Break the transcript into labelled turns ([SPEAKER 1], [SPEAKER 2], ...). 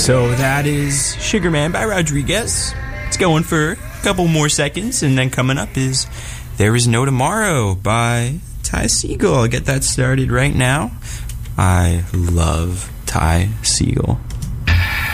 [SPEAKER 1] So that is Sugar Man by Rodriguez. It's going for a couple more seconds, and then coming up is There Is No Tomorrow by Ty Segall. I'll get that started right now. I love Ty Segall.